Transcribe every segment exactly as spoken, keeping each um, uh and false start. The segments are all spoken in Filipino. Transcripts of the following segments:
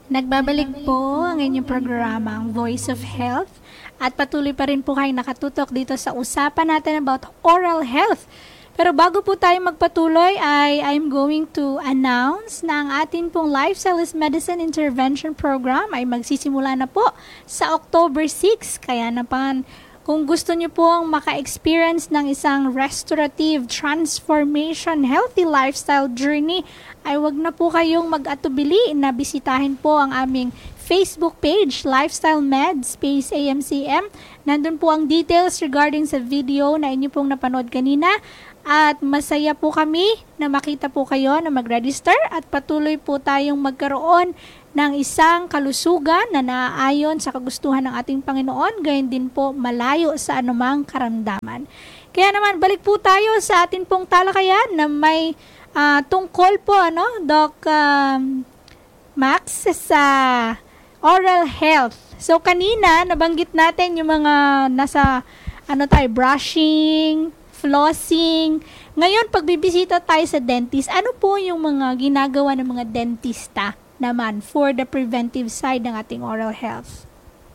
Nagbabalik po ang inyong programa, ang Voice of Health. At patuloy pa rin po kayong nakatutok dito sa usapan natin about oral health. Pero bago po tayo magpatuloy ay I'm going to announce na ang atin pong Lifestyle is Medicine Intervention Program ay magsisimula na po sa October sixth. Kaya naman, kung gusto niyo pong maka-experience ng isang restorative transformation healthy lifestyle journey, ay wag na po kayong mag-atubili na bisitahin po ang aming Facebook page, Lifestyle Med Space A M C M. Nandun po ang details regarding sa video na inyo pong napanood kanina. At masaya po kami na makita po kayo na mag-register at patuloy po tayong magkaroon ng isang kalusugan na naaayon sa kagustuhan ng ating Panginoon, gayon din po malayo sa anumang karamdaman. Kaya naman, balik po tayo sa ating pong talakayan na may uh, tungkol po, ano, Doc um, Max, sa oral health. So, kanina, nabanggit natin yung mga nasa, ano tayo, brushing, flossing. Ngayon, pag bibisita tayo sa dentist, ano po yung mga ginagawa ng mga dentista naman for the preventive side ng ating oral health?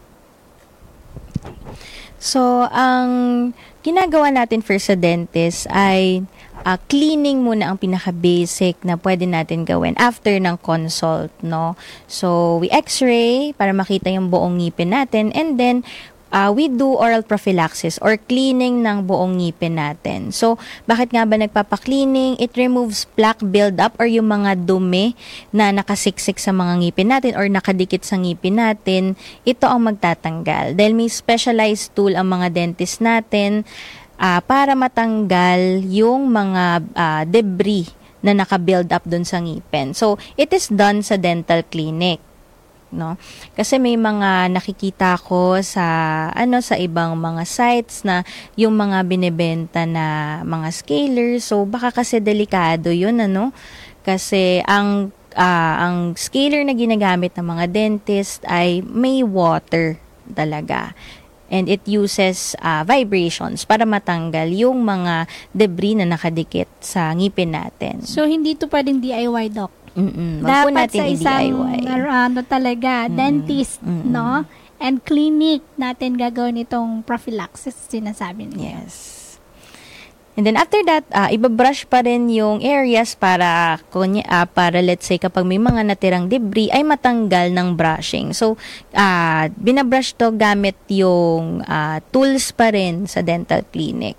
So, ang ginagawa natin first sa dentist ay uh, cleaning muna ang pinaka-basic na pwede natin gawin after ng consult, no? So, we x-ray para makita yung buong ngipin natin, and then Uh, we do oral prophylaxis or cleaning ng buong ngipin natin. So, bakit nga ba nagpapa-cleaning? It removes plaque buildup or yung mga dumi na nakasiksik sa mga ngipin natin or nakadikit sa ngipin natin. Ito ang magtatanggal. Dahil may specialized tool ang mga dentist natin uh, para matanggal yung mga uh, debris na naka-build up dun sa ngipin. So, it is done sa dental clinic. No, kasi may mga nakikita ko sa ano sa ibang mga sites na yung mga binebenta na mga scalers, so baka kasi delikado yun, ano, kasi ang uh, ang scaler na ginagamit ng mga dentist ay may water talaga, and it uses uh, vibrations para matanggal yung mga debris na nakadikit sa ngipin natin. So hindi to pwedeng D I Y, Doc? Mm-mm. Dapat sa isang ano talaga, mm-mm. dentist, mm-mm. no? And clinic natin gagawin itong prophylaxis, sinasabi niya. Yes. And then after that, uh, ibabrush pa rin yung areas para, kunya, uh, para let's say kapag may mga natirang debris ay matanggal ng brushing. So, uh, binabrush to gamit yung uh, tools pa rin sa dental clinic.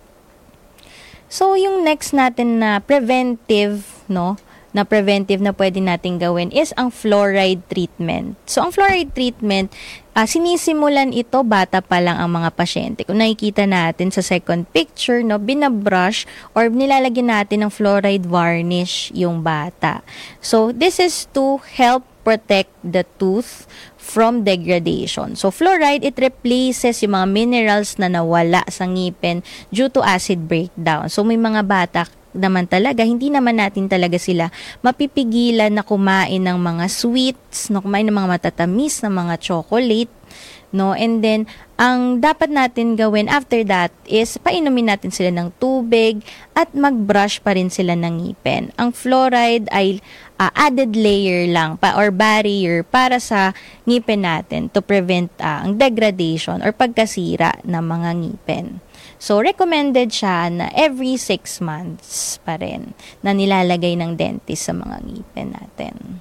So, yung next natin na preventive, no? na preventive na pwede natin gawin is ang fluoride treatment. So, ang fluoride treatment, uh, sinisimulan ito bata pa lang ang mga pasyente. Kung nakikita natin sa second picture, no, binabrush or nilalagyan natin ng fluoride varnish yung bata. So, this is to help protect the tooth from degradation. So, fluoride, it replaces yung mga minerals na nawala sa ngipin due to acid breakdown. So, may mga bata naman talaga, hindi naman natin talaga sila mapipigilan na kumain ng mga sweets, no, kumain ng mga matatamis na mga chocolate, no, and then ang dapat natin gawin after that is painumin natin sila ng tubig at mag-brush pa rin sila ng ngipin. Ang fluoride ay uh, added layer lang pa or barrier para sa ngipin natin to prevent uh, ang degradation or pagkasira ng mga ngipin. So, recommended siya na every six months pa rin na nilalagay ng dentist sa mga ngipin natin.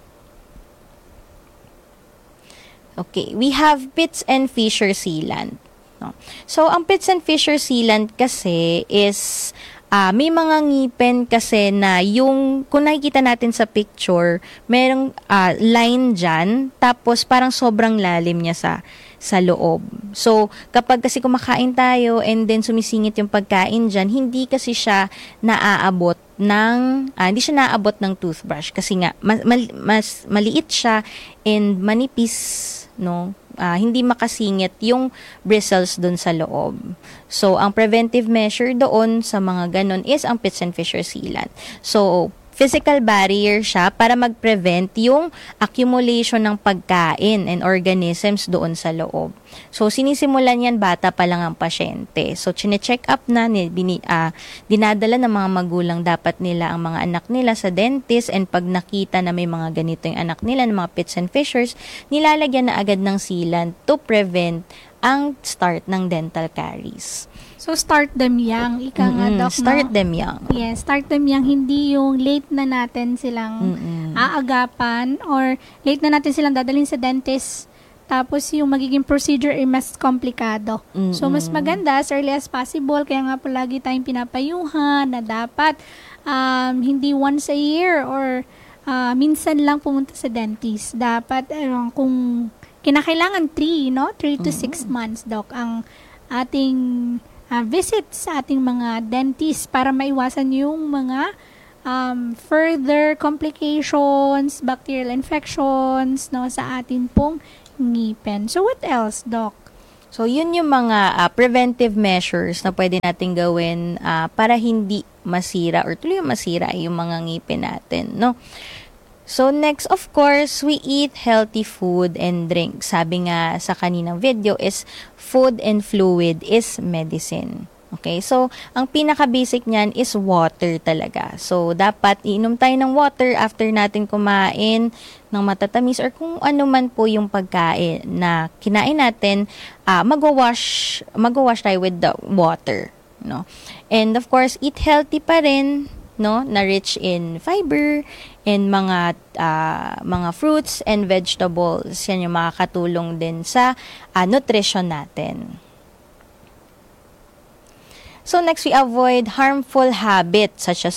Okay, we have pits and fissure sealant. No? So, ang pits and fissure sealant kasi is uh, may mga ngipin kasi na yung, kung nakikita natin sa picture, merong uh, line dyan, tapos parang sobrang lalim niya sa sa loob. So, kapag kasi kumakain tayo and then sumisingit yung pagkain dyan, hindi kasi siya naaabot ng, uh, hindi siya naaabot ng toothbrush kasi nga, mas, mas, mas maliit siya and manipis, no? Uh, hindi makasingit yung bristles dun sa loob. So, ang preventive measure doon sa mga ganon is ang pits and fissure sealant. So, physical barrier siya para mag-prevent yung accumulation ng pagkain and organisms doon sa loob. So, sinisimulan yan bata pa lang ang pasyente. So, chine-check up na, ni, bini, uh, dinadala ng mga magulang dapat nila ang mga anak nila sa dentist, and pag nakita na may mga ganito yung anak nila, ng mga pits and fissures, nilalagyan na agad ng sealant to prevent ang start ng dental caries. So, start them young. Ika nga, Mm-mm, Doc, start no? them young. Yes, start them young. Hindi yung late na natin silang Mm-mm. aagapan or late na natin silang dadalhin sa dentist. Tapos yung magiging procedure ay mas komplikado. Mm-mm. So, mas maganda as early as possible. Kaya nga po lagi tayong pinapayuhan na dapat um, hindi once a year or uh, minsan lang pumunta sa dentist. Dapat, uh, kung kinakailangan three, no? three to six months, Doc, ang ating uh, visit sa ating mga dentist para maiwasan yung mga um, further complications, bacterial infections, no, sa atin pong ngipin. So, what else, Doc? So, yun yung mga uh, preventive measures na pwede natin gawin uh, para hindi masira or tuloy masira yung mga ngipin natin, no? So, next, of course, we eat healthy food and drink. Sabi nga sa kaninang video is, food and fluid is medicine. Okay, so, ang pinaka-basic niyan is water talaga. So, dapat iinom tayo ng water after natin kumain ng matatamis or kung ano man po yung pagkain na kinain natin, uh, mag-wash, mag-wash tayo with the water, no? And of course, eat healthy pa rin, no, na rich in fiber and mga uh, mga fruits and vegetables. Yan yung makakatulong din sa uh, nutrition natin. So next, we avoid harmful habits such as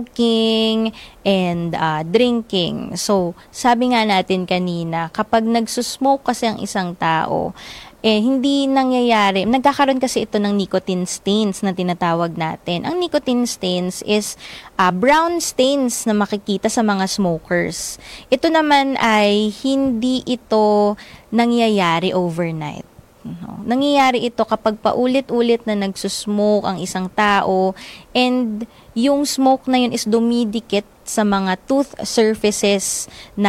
smoking and uh, drinking. So sabi nga natin kanina, kapag nagsusmoke kasi ang isang tao, eh, hindi nangyayari. Nagkakaroon kasi ito ng nicotine stains na tinatawag natin. Ang nicotine stains is uh, brown stains na makikita sa mga smokers. Ito naman ay hindi ito nangyayari overnight. No? Nangyayari ito kapag paulit-ulit na nagsusmoke ang isang tao and yung smoke na yun is dumidikit sa mga tooth surfaces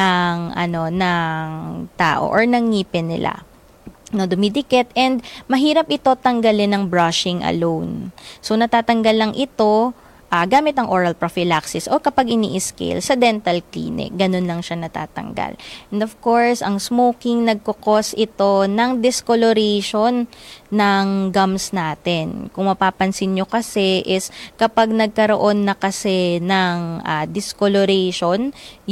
ng ano ng tao or ng ngipin nila. No, dumidikit and mahirap ito tanggalin ng brushing alone. So natatanggal lang ito uh, gamit ang oral prophylaxis o kapag ini-scale sa dental clinic, ganun lang siya natatanggal. And of course, ang smoking nagkukos ito ng discoloration ng gums natin. Kung mapapansin nyo kasi is kapag nagkaroon na kasi ng uh, discoloration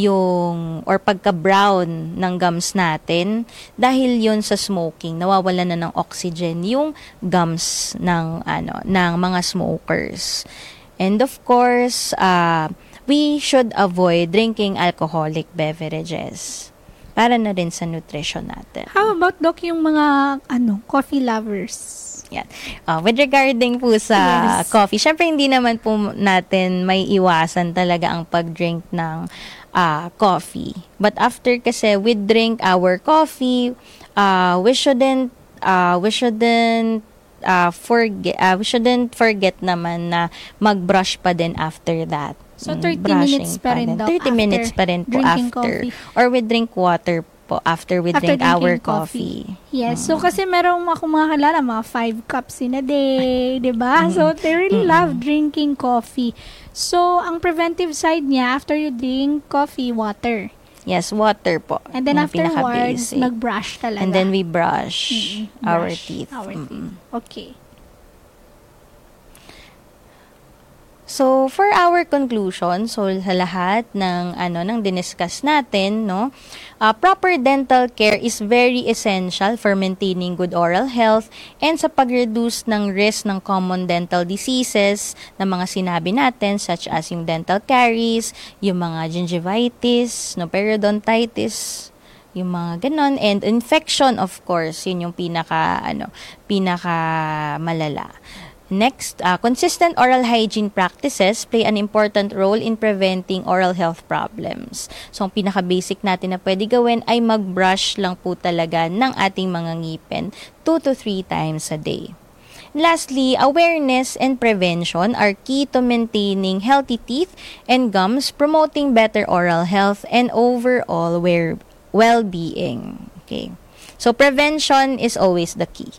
yung or pagka-brown ng gums natin, dahil yon sa smoking, nawawalan na ng oxygen yung gums ng ano ng mga smokers. And of course, uh, we should avoid drinking alcoholic beverages para na rin sa nutrition natin. How about, Doc, yung mga ano coffee lovers? Yan. Uh, with regarding po sa yes. coffee, syempre hindi naman po natin may iwasan talaga ang pag-drink ng uh, coffee. But after kasi we drink our coffee, uh, we shouldn't uh, we shouldn't uh, forget uh, we shouldn't forget naman na mag-brush pa din after that. So, thirty minutes pa rin, Doc, thirty minutes pa rin po after. Coffee. Or we drink water po after we after drink our coffee. coffee. Yes. Mm. So, kasi merong ako mga kalala, mga five cups in a day, di ba? Mm. So, they really mm. love drinking coffee. So, ang preventive side niya, after you drink coffee, water. Yes, water po. And then afterwards, mag-brush talaga. And then we brush, mm-hmm. our brush teeth. Our mm-hmm. teeth. Okay. So, for our conclusion, so sa lahat ng ano ng diniscuss natin, no, uh, proper dental care is very essential for maintaining good oral health and sa pag-reduce ng risk ng common dental diseases na mga sinabi natin such as yung dental caries, yung mga gingivitis, no, periodontitis, yung mga ganon, and infection, of course, yun yung pinaka ano, pinaka malala. Next, uh, consistent oral hygiene practices play an important role in preventing oral health problems. So, ang pinaka-basic natin na pwede gawin ay mag-brush lang po talaga ng ating mga ngipin two to three times a day. Lastly, awareness and prevention are key to maintaining healthy teeth and gums, promoting better oral health and overall wear- well-being. Okay. So, prevention is always the key.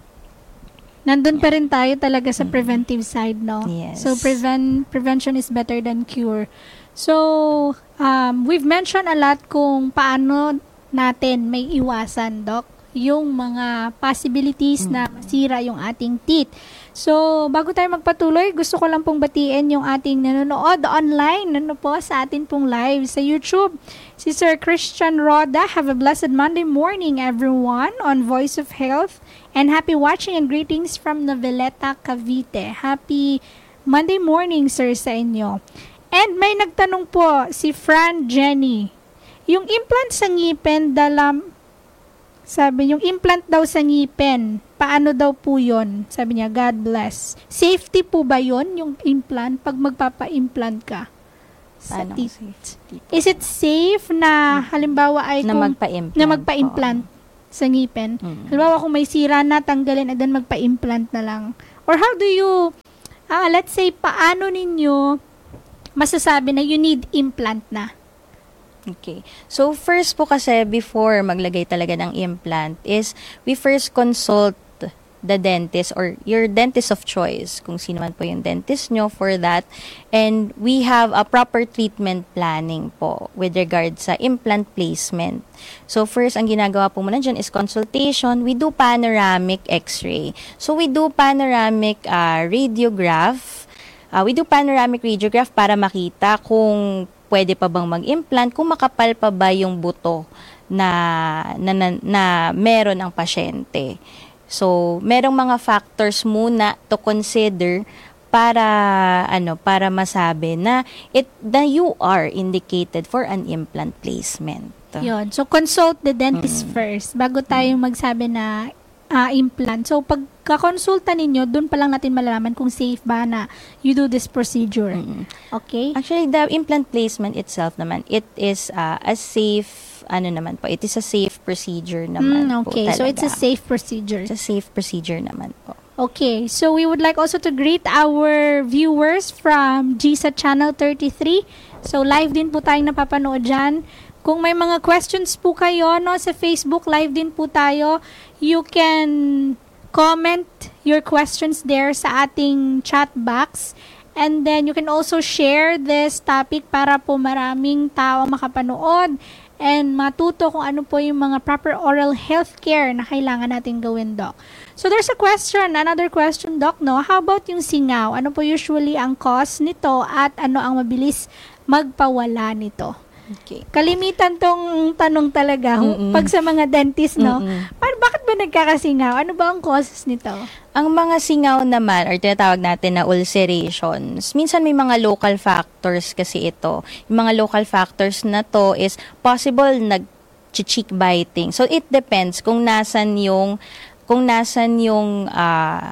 Nandun pa rin tayo talaga sa preventive side, no? Yes. So, prevent prevention is better than cure. So, um, we've mentioned a lot kung paano natin may iwasan, Doc, yung mga possibilities na masira yung ating teeth. So, bago tayo magpatuloy, gusto ko lang pong batiin yung ating nanonood online, ano po, sa atin pong live sa YouTube. Si Sir Christian Roda, have a blessed Monday morning, everyone, on Voice of Health. And happy watching and greetings from Noveleta, Cavite. Happy Monday morning, sir, sa inyo. And may nagtanong po, si Fran Jenny. Yung implant sa ngipin, dalam, sabi, yung implant daw sa ngipin, paano daw po yun? Sabi niya, God bless. Safety po ba yun, yung implant, pag magpapa-implant ka? Sa Paano teeth? safety po? Is it safe na, halimbawa ay Na kung, magpa-implant na magpa-implant sa ngipin? Mm. Halimbawa kung may sira na, tanggalin, and then magpa-implant na lang. Or how do you, ah, let's say, paano ninyo masasabi na you need implant na? Okay. So, first po kasi, before maglagay talaga ng implant, is we first consult the dentist or your dentist of choice, kung sino man po yung dentist nyo for that. And we have a proper treatment planning po with regard sa implant placement. So, first, ang ginagawa po muna dyan is consultation. We do panoramic x-ray. So, we do panoramic uh, radiograph. Uh, we do panoramic radiograph para makita kung pwede pa bang mag-implant, kung makapal pa ba yung buto na, na, na, na meron ang pasyente. So, merong mga factors muna to consider para ano para masabi na it that you are indicated for an implant placement. Yun. So, consult the dentist mm. first bago tayo mm. magsabi na uh, implant. So, pagkakonsulta ninyo, dun pa lang natin malalaman kung safe ba na you do this procedure. Mm. Okay? Actually, the implant placement itself naman, it is uh, a safe, ano naman po, it is a safe procedure naman mm, okay. po talaga. So, it's a safe procedure. It's a safe procedure naman po. Okay. So, we would like also to greet our viewers from G S A Channel thirty-three. So, live din po tayong napapanood dyan. Kung may mga questions po kayo, no, sa Facebook, live din po tayo. You can comment your questions there sa ating chat box. And then, you can also share this topic para po maraming tao makapanood and matuto kung ano po yung mga proper oral health care na kailangan natin gawin, Doc. So, there's a question, another question, Doc, no? How about yung singaw? Ano po usually ang cause nito at ano ang mabilis magpawala nito? Okay. Kalimitan tong tanong talaga Mm-mm. pag sa mga dentist, no? Mm-mm. Par- bakit ba nagkakasingaw? Ano ba ang causes nito? Ang mga singaw naman, or tinatawag natin na ulcerations, minsan may mga local factors kasi ito. Yung mga local factors na to is possible nag-cheek biting. So, it depends kung nasan yung kung nasan yung uh,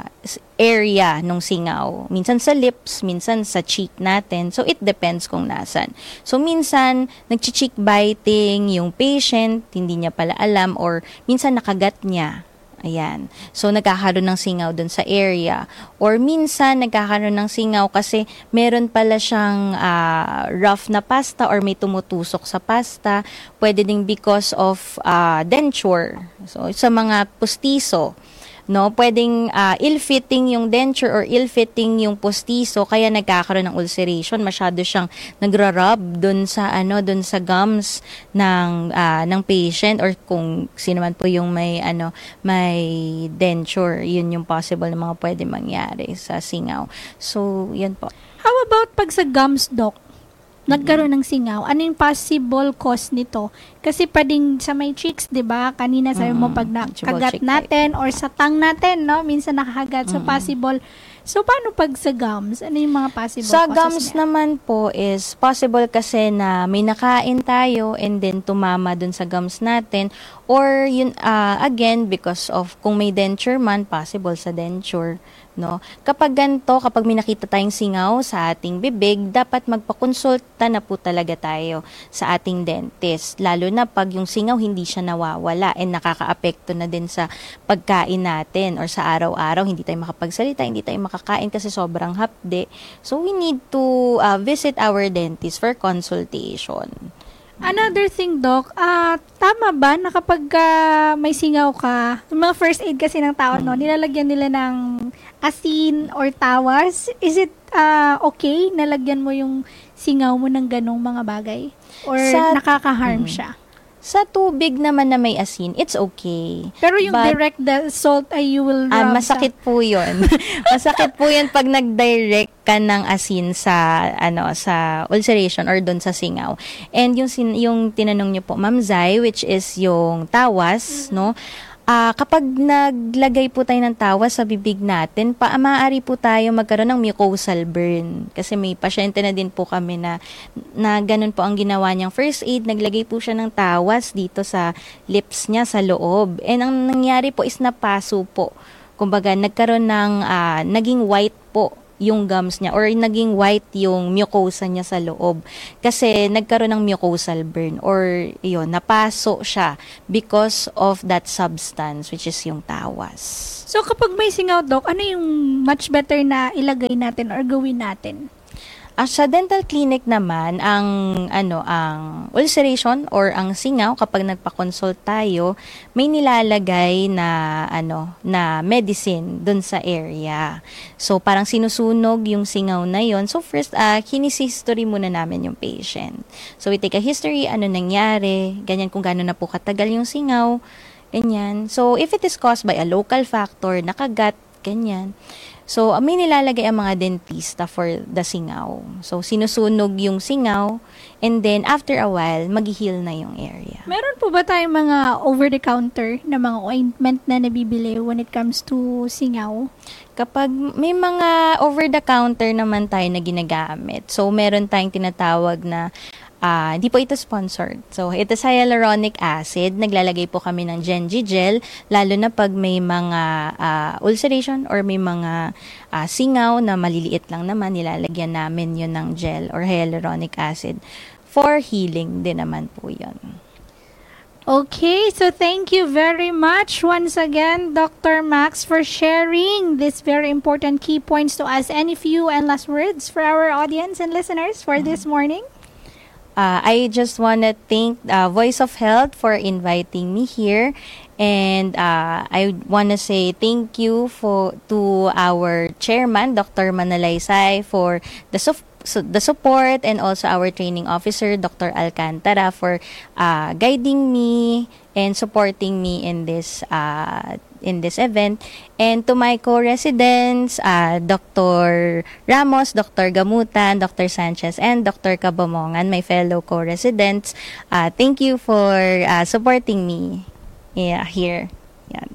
area ng singaw. Minsan sa lips, minsan sa cheek natin. So, it depends kung nasan. So, minsan, nag-cheek biting yung patient, hindi niya pala alam, or minsan nakagat niya. Ayan. So, nagkakaroon ng singaw dun sa area. Or minsan, nagkakaroon ng singaw kasi meron pala siyang uh, rough na pasta or may tumutusok sa pasta. Pwede ding because of uh, denture. So, sa mga pustiso, no, pwedeng uh, ill-fitting yung denture or ill-fitting yung postizo kaya nagkakaroon ng ulceration, masyado siyang nagra-rub doon sa ano doon sa gums ng uh, ng patient or kung sino man po yung may ano may denture, yun yung possible na mga pwede mangyari sa singaw. So, yun po. How about pag sa gums, Doc? Nagkaroon ng singaw. Ano yung possible cause nito? Kasi pwedeng sa may cheeks, di ba? Kanina sabi mo pag nakagat natin or sa tongue natin, no? Minsan nakahagat. So, possible. So, paano pag sa gums? Ano yung mga possible sa causes gums niya? naman po is possible kasi na may nakain tayo and then tumama dun sa gums natin. Or, yun, uh, again, because of kung may denture man, possible sa denture. no? Kapag ganito, kapag may nakita tayong singaw sa ating bibig, dapat magpakonsulta na po talaga tayo sa ating dentist. Lalo na pag yung singaw hindi siya nawawala and nakakaapekto na din sa pagkain natin or sa araw-araw, hindi tayo makapagsalita, hindi tayo makakain kasi sobrang hapde. So we need to uh, visit our dentist for consultation. Another thing, Doc, ah tama ba na kapag ah, may singaw ka, yung mga first aid kasi ng tao, no, nilalagyan nila ng asin or tawas? Is it ah, okay na lagyan mo yung singaw mo ng ganong mga bagay? Or Sa- nakaka-harm Mm. siya? Sa tubig naman na may asin, it's okay. Pero yung But- direct the salt ay you will rub Ah, sa- masakit po 'yon. Masakit po 'yon pag nag-direct ka ng asin sa ano sa ulceration or doon sa singaw. And yung sin- yung tinanong niyo po, Ma'am Zai, which is yung tawas, no? Ah, kapag naglagay po tayo ng tawas sa bibig natin, pa maaari po tayo magkaroon ng mucosal burn. Kasi may pasyente na din po kami na na ganun po ang ginawa niyang first aid, naglagay po siya ng tawas dito sa lips niya sa loob. And ang nangyari po is napaso po. Kumbaga nagkaroon ng ah, naging white po yung gums niya or naging white yung mucosa niya sa loob kasi nagkaroon ng mucosal burn or yun, napaso siya because of that substance which is yung tawas. So kapag may singaw, Doc, ano yung much better na ilagay natin or gawin natin? Ah, sa dental clinic naman, ang ano ang ulceration or ang singaw kapag nagpa-consult tayo, may nilalagay na ano na medicine dun sa area. So parang sinusunog yung singaw na yon. So first, uh, hinis-history muna namin yung patient. So we take a history, ano nangyari, ganyan kung gaano na po katagal yung singaw, ganyan. So if it is caused by a local factor, nakagat, ganyan. So, may nilalagay ang mga dentista for the singaw. So, sinusunog yung singaw and then after a while, mag-heal na yung area. Meron po ba tayong mga over-the-counter na mga ointment na nabibili when it comes to singaw? Kapag may mga over-the-counter naman tayo na ginagamit, so meron tayong tinatawag na Ah, hindi po ito sponsored. So, ito sa hyaluronic acid. Naglalagay po kami ng Genji gel, lalo na pag may mga ah, ulceration or may mga ah, singaw na maliliit lang naman, nilalagyan namin yun ng gel or hyaluronic acid for healing din naman po yun. Okay, so thank you very much once again, Doctor Max, for sharing these very important key points to us. Any few and last words for our audience and listeners for this morning? Uh, I just want to thank uh, Voice of Health for inviting me here, and uh, I want to say thank you for to our chairman, Doctor Manalaysay, for the su- so the support, and also our training officer, Doctor Alcantara, for uh, guiding me and supporting me in this uh, in this event. And to my co-residents, uh, Doctor Ramos, Doctor Gamutan, Doctor Sanchez, and Doctor Kabamongan, my fellow co-residents, uh, thank you for uh, supporting me yeah, here. Yan.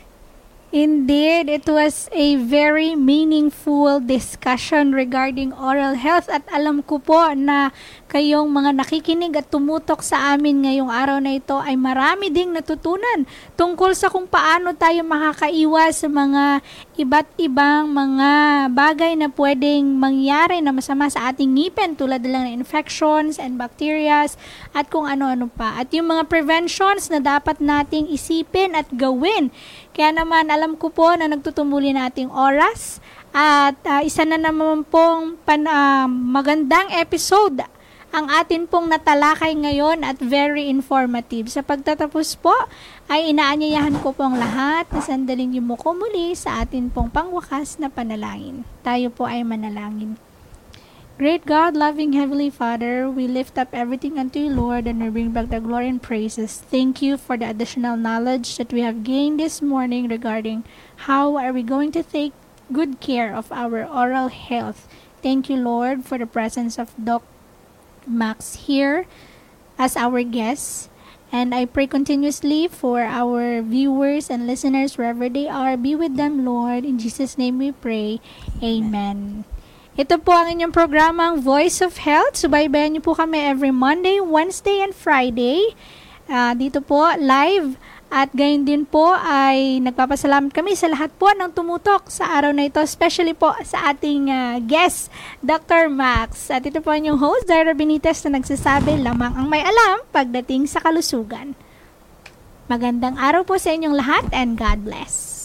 Indeed, it was a very meaningful discussion regarding oral health at alam ko po na kayong mga nakikinig at tumutok sa amin ngayong araw na ito ay marami ding natutunan tungkol sa kung paano tayo makakaiwas sa mga iba't ibang mga bagay na pwedeng mangyari na masama sa ating ngipin tulad lang ng infections and bacteria at kung ano-ano pa. At yung mga preventions na dapat nating isipin at gawin. Kaya naman, alam ko po na nagtutumuli na ating oras at uh, isa na naman pong pan, uh, magandang episode ang atin pong natalakay ngayon at very informative. Sa pagtatapos po, ay inaanyayahan ko pong lahat na sandaling yumuko muli sa atin pong pangwakas na panalangin. Tayo po ay manalangin. Great God, loving Heavenly Father, we lift up everything unto you, Lord, and we bring back the glory and praises. Thank you for the additional knowledge that we have gained this morning regarding how are we going to take good care of our oral health. Thank you, Lord, for the presence of Doc Max here as our guest. And I pray continuously for our viewers and listeners wherever they are. Be with them, Lord. In Jesus' name we pray. Amen. Ito po ang inyong programang Voice of Health. Subaybayan niyo po kami every Monday, Wednesday, and Friday. Uh, dito po, live At gayon din po ay nagpapasalamat kami sa lahat po ng tumutok sa araw na ito, especially po sa ating uh, guest, Doctor Max. At ito po ang inyong host, Zaira Benitez, na nagsasabi lamang ang may alam pagdating sa kalusugan. Magandang araw po sa inyong lahat and God bless.